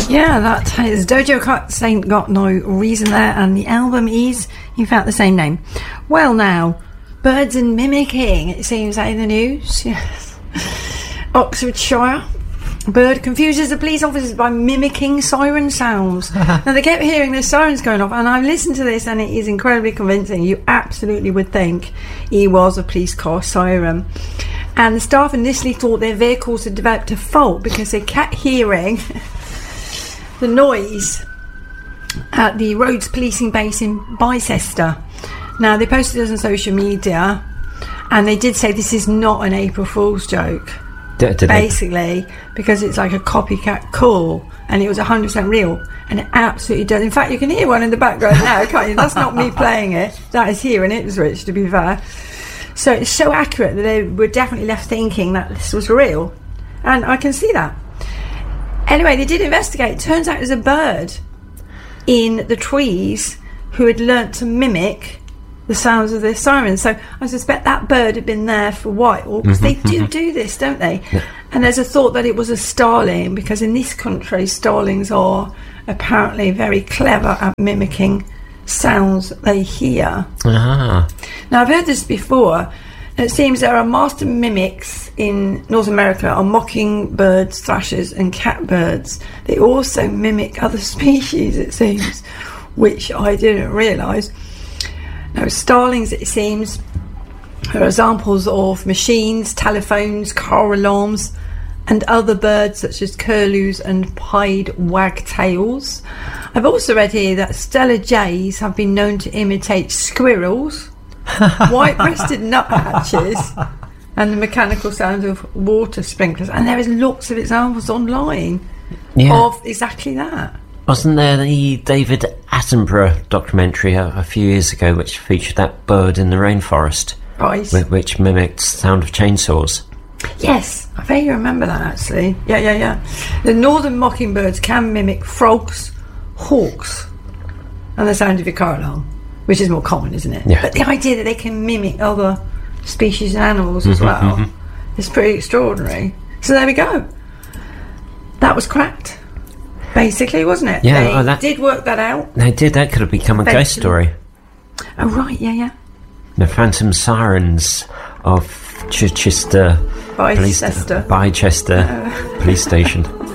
Yeah, that is Dojo Cat Ain't Got No Reason there, and the album is, in fact, the same name. Well, now, birds and mimicking, it seems, in the news. Yes. Oxfordshire. Bird confuses the police officers by mimicking siren sounds. Now, they kept hearing the sirens going off, and I listened to this, and it is incredibly convincing. You absolutely would think he was a police car siren. And the staff initially thought their vehicles had developed a fault because they kept hearing the noise at the roads policing base in Bicester. Now, they posted this on social media, and they did say this is not an April Fool's joke. Basically, because it's like a copycat call, and it was 100% real, and it absolutely does. In fact, you can hear one in the background now, can't you? That's not me playing it. That is here in Ipswich, to be fair. So it's so accurate that they were definitely left thinking that this was real, and I can see that. Anyway, they did investigate. Turns out it was a bird in the trees who had learnt to mimic the sounds of their sirens. So I suspect that bird had been there for a while, because they do this, don't they? Yeah. And there's a thought that it was a starling, because in this country starlings are apparently very clever at mimicking sounds they hear. Now, I've heard this before. It seems there are master mimics in North America are mockingbirds, thrashers and catbirds. They also mimic other species, it seems, which I didn't realise. Now, starlings, it seems, are examples of machines, telephones, car alarms, and other birds such as curlews and pied wagtails. I've also read here that Stella jays have been known to imitate squirrels, white-breasted nuthatches, and the mechanical sound of water sprinklers. And there is lots of examples online of exactly that. Wasn't there the David Attenborough documentary a few years ago which featured that bird in the rainforest? Right. Which mimicked the sound of chainsaws? Yes, I vaguely remember that, actually. Yeah. The northern mockingbirds can mimic frogs, hawks, and the sound of your car alarm, which is more common, isn't it? Yeah. But the idea that they can mimic other species and animals as well is pretty extraordinary. So there we go. That was cracked, basically, wasn't it? Yeah, they did work that out. They did. That could have become a ghost story. Oh, right, yeah. The phantom sirens of Chichester Bicester Police Station.